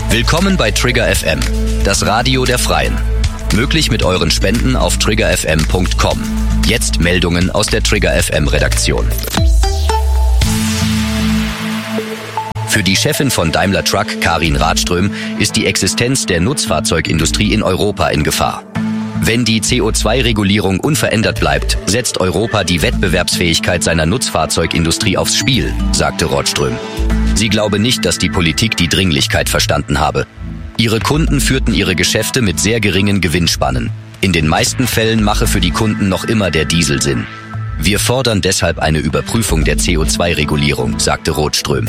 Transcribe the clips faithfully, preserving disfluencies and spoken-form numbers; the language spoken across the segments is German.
Willkommen bei Trigger F M, das Radio der Freien. Möglich mit euren Spenden auf trigger f m punkt com. Jetzt Meldungen aus der Trigger F M Redaktion. Für die Chefin von Daimler Truck, Karin Radström, ist die Existenz der Nutzfahrzeugindustrie in Europa in Gefahr. Wenn die C O zwei Regulierung unverändert bleibt, setzt Europa die Wettbewerbsfähigkeit seiner Nutzfahrzeugindustrie aufs Spiel, sagte Radström. Sie glaube nicht, dass die Politik die Dringlichkeit verstanden habe. Ihre Kunden führten ihre Geschäfte mit sehr geringen Gewinnspannen. In den meisten Fällen mache für die Kunden noch immer der Diesel Sinn. Wir fordern deshalb eine Überprüfung der C O zwei Regulierung, sagte Radström.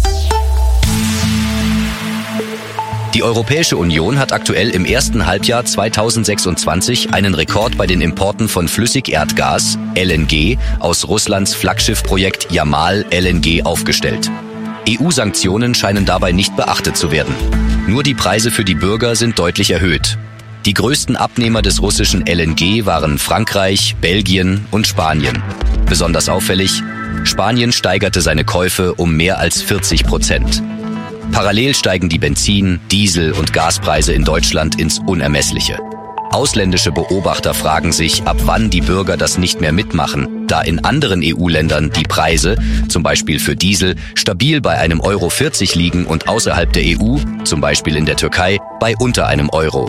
Die Europäische Union hat aktuell im ersten Halbjahr zweitausendsechsundzwanzig einen Rekord bei den Importen von Flüssigerdgas, L N G, aus Russlands Flaggschiffprojekt Jamal L N G aufgestellt. E U-Sanktionen scheinen dabei nicht beachtet zu werden. Nur die Preise für die Bürger sind deutlich erhöht. Die größten Abnehmer des russischen L N G waren Frankreich, Belgien und Spanien. Besonders auffällig, Spanien steigerte seine Käufe um mehr als vierzig Prozent. Parallel steigen die Benzin-, Diesel- und Gaspreise in Deutschland ins Unermessliche. Ausländische Beobachter fragen sich, ab wann die Bürger das nicht mehr mitmachen, da in anderen E U-Ländern die Preise, zum Beispiel für Diesel, stabil bei einem Euro vierzig liegen und außerhalb der E U, zum Beispiel in der Türkei, bei unter einem Euro.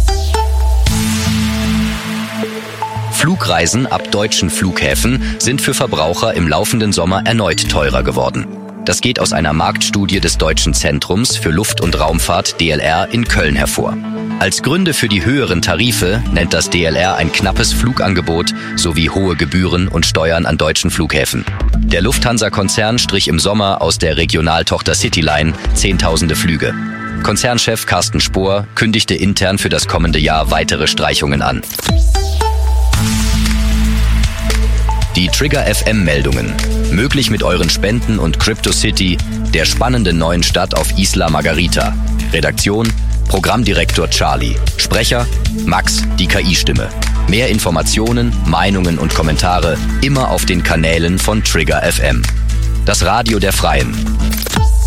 Flugreisen ab deutschen Flughäfen sind für Verbraucher im laufenden Sommer erneut teurer geworden. Das geht aus einer Marktstudie des Deutschen Zentrums für Luft- und Raumfahrt D L R in Köln hervor. Als Gründe für die höheren Tarife nennt das D L R ein knappes Flugangebot sowie hohe Gebühren und Steuern an deutschen Flughäfen. Der Lufthansa-Konzern strich im Sommer aus der Regionaltochter Cityline Zehntausende Flüge. Konzernchef Carsten Spohr kündigte intern für das kommende Jahr weitere Streichungen an. Die Trigger F M-Meldungen. Möglich mit euren Spenden und Crypto City, der spannenden neuen Stadt auf Isla Margarita. Redaktion: Programmdirektor Charlie. Sprecher: Max, die K I-Stimme. Mehr Informationen, Meinungen und Kommentare immer auf den Kanälen von Trigger F M. Das Radio der Freien.